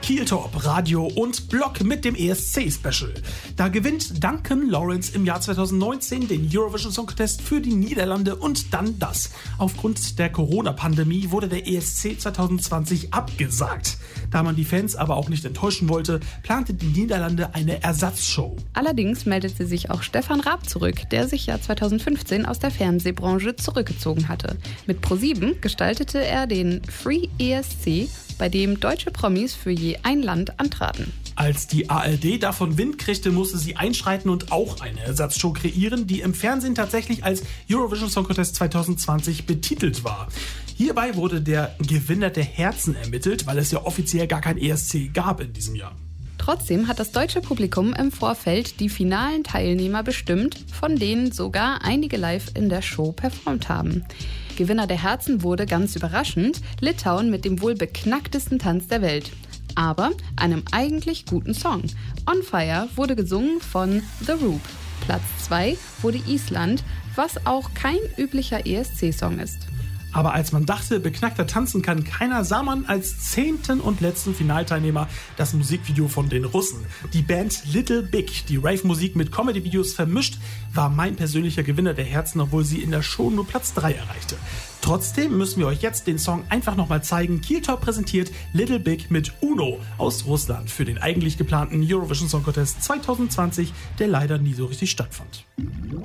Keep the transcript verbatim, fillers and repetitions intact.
Kieltorp, Radio und Blog mit dem E S C-Special. Da gewinnt Duncan Lawrence im Jahr zweitausendneunzehn den Eurovision Song Contest für die Niederlande und dann das. Aufgrund der Corona-Pandemie wurde der E S C zweitausendzwanzig abgesagt. Da man die Fans aber auch nicht enttäuschen wollte, plante die Niederlande eine Ersatzshow. Allerdings meldete sich auch Stefan Raab zurück, der sich ja zweitausendfünfzehn aus der Fernsehbranche zurückgezogen hatte. Mit ProSieben gestaltete er den Free E S C, bei dem deutsche Promis für je ein Land antraten. Als die A R D davon Wind kriegte, musste sie einschreiten und auch eine Ersatzshow kreieren, die im Fernsehen tatsächlich als Eurovision Song Contest zweitausendzwanzig betitelt war. Hierbei wurde der Gewinner der Herzen ermittelt, weil es ja offiziell gar kein E S C gab in diesem Jahr. Trotzdem hat das deutsche Publikum im Vorfeld die finalen Teilnehmer bestimmt, von denen sogar einige live in der Show performt haben. Gewinner der Herzen wurde ganz überraschend Litauen mit dem wohl beknacktesten Tanz der Welt. Aber einem eigentlich guten Song. On Fire wurde gesungen von The Roop. Platz zwei wurde Island, was auch kein üblicher E S C-Song ist. Aber als man dachte, beknackter tanzen kann keiner, sah man als zehnten und letzten Finalteilnehmer das Musikvideo von den Russen. Die Band Little Big, die Rave-Musik mit Comedy-Videos vermischt, war mein persönlicher Gewinner der Herzen, obwohl sie in der Show nur Platz drei erreichte. Trotzdem müssen wir euch jetzt den Song einfach nochmal zeigen. Kieltorp präsentiert Little Big mit Uno aus Russland für den eigentlich geplanten Eurovision Song Contest zweitausendzwanzig, der leider nie so richtig stattfand.